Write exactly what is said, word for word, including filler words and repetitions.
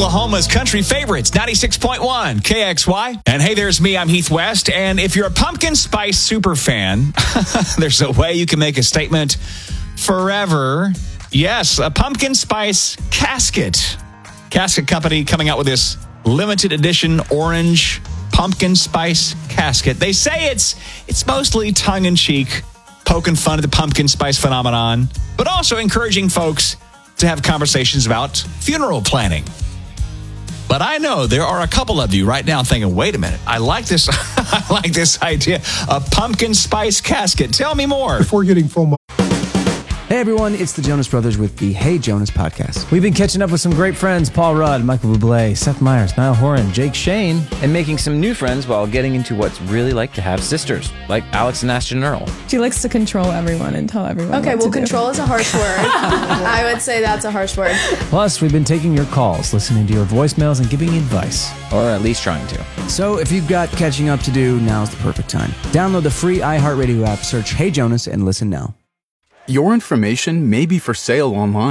Oklahoma's country favorites, ninety-six point one K X Y. And hey, there's me, I'm Heath West. And if you're a pumpkin spice super fan, there's a way you can make a statement forever. Yes, a pumpkin spice casket. Casket company coming out with this limited edition orange pumpkin spice casket. They say it's it's mostly tongue-in-cheek, poking fun at the pumpkin spice phenomenon, but also encouraging folks to have conversations about funeral planning. But I know there are a couple of you right now thinking, wait a minute, I like this I like this idea, a pumpkin spice casket. Tell me more. Before getting full. Hey everyone, it's the Jonas Brothers with the Hey Jonas podcast. We've been catching up with some great friends, Paul Rudd, Michael Bublé, Seth Meyers, Niall Horan, Jake Shane, and making some new friends while getting into what's really like to have sisters, like Alex and Ashton Earl. She likes to control everyone and tell everyone Okay, what well, to control do. is a harsh word. I would say that's a harsh word. Plus, we've been taking your calls, listening to your voicemails, and giving advice. Or at least trying to. So if you've got catching up to do, now's the perfect time. Download the free iHeartRadio app, search Hey Jonas, and listen now. Your information may be for sale online.